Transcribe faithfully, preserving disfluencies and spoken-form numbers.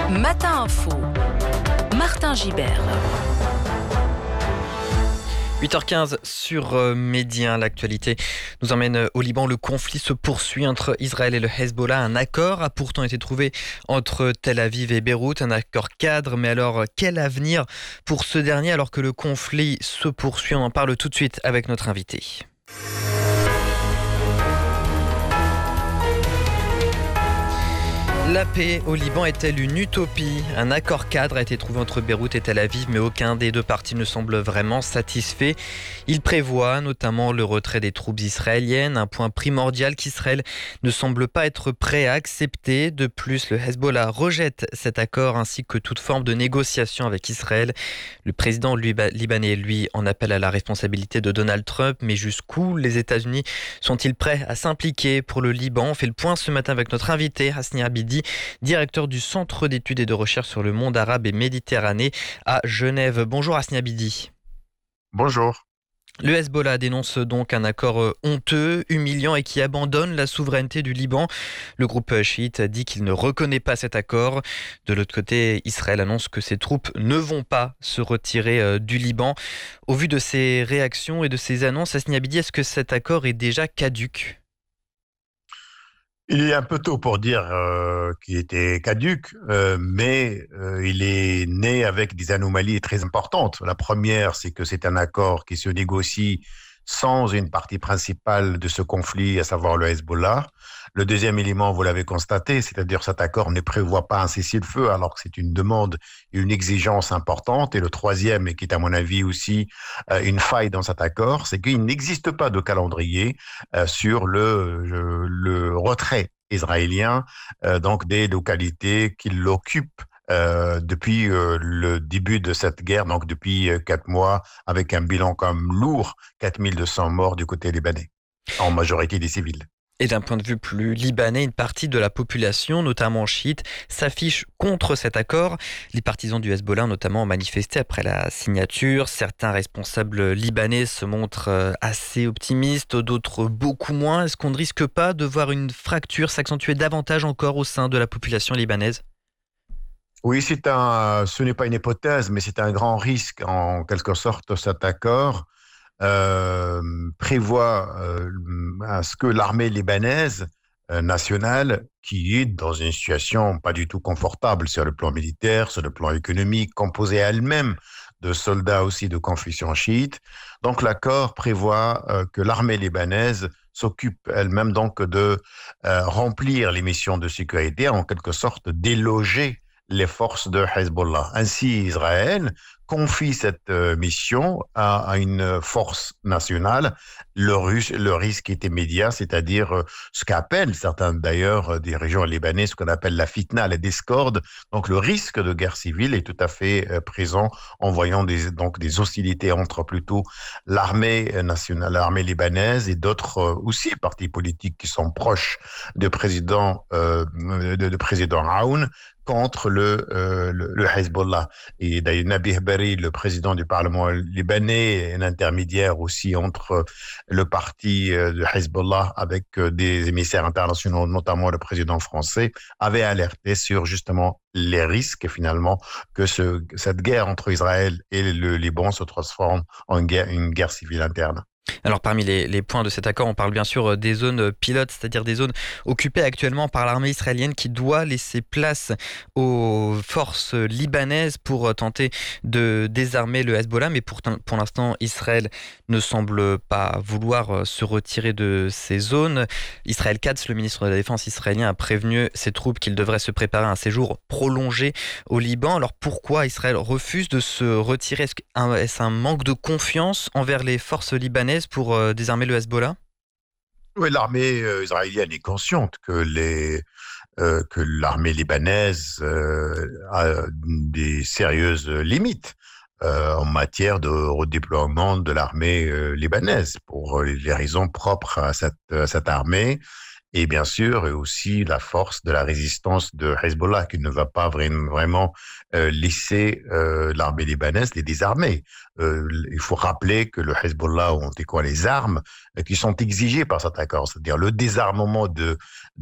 Matin Info, Martin Gibert. huit heures quinze sur Média, l'actualité nous emmène au Liban. Le conflit se poursuit entre Israël et le Hezbollah. Un accord a pourtant été trouvé entre Tel Aviv et Beyrouth, un accord cadre. Mais alors, quel avenir pour ce dernier alors que le conflit se poursuit? On en parle tout de suite avec notre invité. La paix au Liban est-elle une utopie? Un accord cadre a été trouvé entre Beyrouth et Tel Aviv, mais aucun des deux parties ne semble vraiment satisfait. Il prévoit notamment le retrait des troupes israéliennes, un point primordial qu'Israël ne semble pas être prêt à accepter. De plus, le Hezbollah rejette cet accord ainsi que toute forme de négociation avec Israël. Le président libanais, lui, en appelle à la responsabilité de Donald Trump. Mais jusqu'où les États-Unis sont-ils prêts à s'impliquer pour le Liban? On fait le point ce matin avec notre invité, Hasni Abidi, directeur du Centre d'études et de recherche sur le monde arabe et Méditerranée à Genève. Bonjour Hasni Abidi. Bonjour. Le Hezbollah dénonce donc un accord honteux, humiliant et qui abandonne la souveraineté du Liban. Le groupe chiite dit qu'il ne reconnaît pas cet accord. De l'autre côté, Israël annonce que ses troupes ne vont pas se retirer du Liban. Au vu de ces réactions et de ces annonces, Hasni Abidi, est-ce que cet accord est déjà caduc ? Il est un peu tôt pour dire euh, qu'il était caduc, euh, mais euh, il est né avec des anomalies très importantes. La première, c'est que c'est un accord qui se négocie sans une partie principale de ce conflit, à savoir le Hezbollah. Le deuxième élément, vous l'avez constaté, c'est-à-dire cet accord ne prévoit pas un cessez-le-feu alors que c'est une demande et une exigence importante. Et le troisième, et qui est à mon avis aussi euh, une faille dans cet accord, c'est qu'il n'existe pas de calendrier euh, sur le, le, le retrait israélien euh, donc des localités qui l'occupent Euh, depuis euh, le début de cette guerre, donc depuis euh, quatre mois, avec un bilan comme lourd, quatre mille deux cents morts du côté libanais, en majorité des civils. Et d'un point de vue plus libanais, une partie de la population, notamment chiite, s'affiche contre cet accord. Les partisans du Hezbollah, notamment, ont manifesté après la signature. Certains responsables libanais se montrent assez optimistes, d'autres beaucoup moins. Est-ce qu'on ne risque pas de voir une fracture s'accentuer davantage encore au sein de la population libanaise ? Oui, c'est un, ce n'est pas une hypothèse, mais c'est un grand risque. En quelque sorte, cet accord euh, prévoit euh, à ce que l'armée libanaise euh, nationale, qui est dans une situation pas du tout confortable sur le plan militaire, sur le plan économique, composée elle-même de soldats aussi de confession chiite. Donc l'accord prévoit euh, que l'armée libanaise s'occupe elle-même donc de euh, remplir les missions de sécurité, en quelque sorte déloger les forces de Hezbollah. Ainsi, Israël confie cette euh, mission à, à une force nationale. Le, russe, le risque est immédiat, c'est-à-dire euh, ce qu'appellent certains d'ailleurs euh, des régions libanaises, ce qu'on appelle la fitna, la discorde. Donc le risque de guerre civile est tout à fait euh, présent en voyant des, donc, des hostilités entre plutôt l'armée nationale, l'armée libanaise et d'autres euh, aussi partis politiques qui sont proches du président, euh, de, de président Aoun, contre le, euh, le, le Hezbollah. Et d'ailleurs, Nabih Berri, le président du Parlement libanais, est un intermédiaire aussi entre le parti de Hezbollah avec des émissaires internationaux, notamment le président français, avait alerté sur justement les risques finalement que ce, cette guerre entre Israël et le Liban se transforme en guerre, une guerre civile interne. Alors parmi les, les points de cet accord, on parle bien sûr des zones pilotes, c'est-à-dire des zones occupées actuellement par l'armée israélienne qui doit laisser place aux forces libanaises pour tenter de désarmer le Hezbollah. Mais pour, pour l'instant, Israël ne semble pas vouloir se retirer de ces zones. Israël Katz, le ministre de la Défense israélien, a prévenu ses troupes qu'ils devraient se préparer à un séjour prolongé au Liban. Alors pourquoi Israël refuse de se retirer? Est-ce un, est-ce un manque de confiance envers les forces libanaises pour euh, désarmer le Hezbollah? Oui, l'armée euh, israélienne est consciente que, les, euh, que l'armée libanaise euh, a des sérieuses limites euh, en matière de redéploiement de l'armée euh, libanaise pour les raisons propres à cette, à cette armée. Et bien sûr, aussi la force de la résistance de Hezbollah qui ne va pas vraiment euh, laisser euh, l'armée libanaise les désarmer. Euh, il faut rappeler que le Hezbollah ont quoi les armes euh, qui sont exigées par cet accord, c'est-à-dire le désarmement de